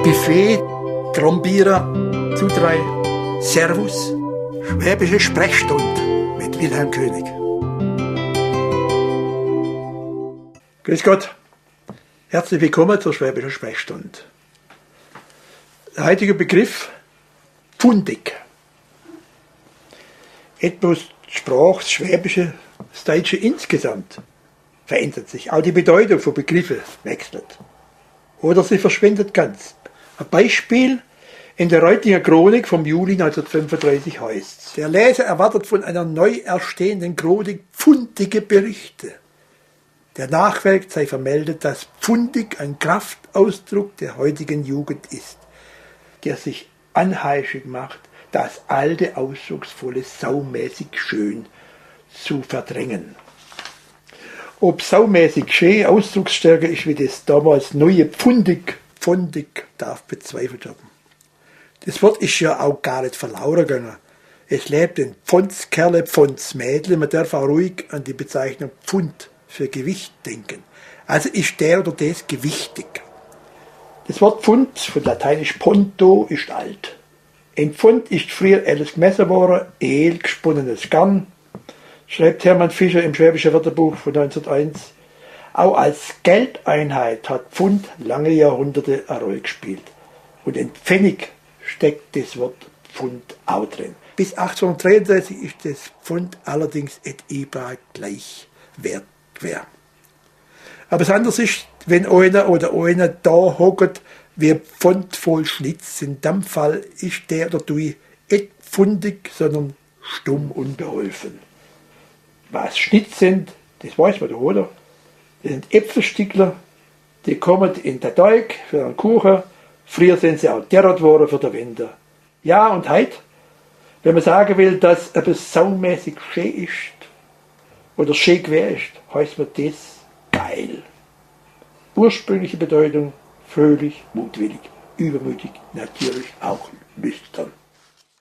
Buffet, Trombieren, Zutrei, Servus, Schwäbische Sprechstunde mit Wilhelm König. Grüß Gott, herzlich willkommen zur Schwäbischen Sprechstunde. Der heutige Begriff fundig. Etwas die Sprache, das Schwäbische, das Deutsche insgesamt verändert sich. Auch die Bedeutung von Begriffen wechselt. Oder sie verschwindet ganz. Ein Beispiel in der Reutinger Chronik vom Juli 1935 heißt: Der Leser erwartet von einer neu erstehenden Chronik pfundige Berichte. Der Nachwelt sei vermeldet, dass pfundig ein Kraftausdruck der heutigen Jugend ist, der sich anheischig macht, das alte, ausdrucksvolle, saumäßig schön zu verdrängen. Ob saumäßig schön ausdrucksstärker ist wie das damals neue pfundig, darf bezweifelt werden. Das Wort ist ja auch gar nicht verloren gegangen. Es lebt in Pfondskerle, Pfondsmädle. Man darf auch ruhig an die Bezeichnung Pfund für Gewicht denken. Also ist der oder das gewichtig. Das Wort Pfund, von lateinisch ponto, ist alt. Ein Pfund ist früher alles gemessen worden, Ehl, gesponnenes Garn, schreibt Hermann Fischer im Schwäbischen Wörterbuch von 1901. Auch als Geldeinheit hat Pfund lange Jahrhunderte eine Rolle gespielt. Und in Pfennig steckt das Wort Pfund auch drin. Bis 1833 ist das Pfund allerdings et ebar gleich wert gewesen. Aber das andere ist, wenn einer oder einer da hockt, wie Pfund voll Schnitz, in dem Fall ist der oder die nicht pfundig, sondern stumm unbeholfen. Was Schnitz sind, das weiß man doch, oder? Das sind Äpfelstückler, die kommen in den Teig für einen Kuchen. Früher sind sie auch derart worden für den Winter. Ja, und heute, wenn man sagen will, dass etwas saumäßig schön ist oder schön gewesen ist, heißt man das geil. Ursprüngliche Bedeutung: fröhlich, mutwillig, übermütig, natürlich auch nüchtern.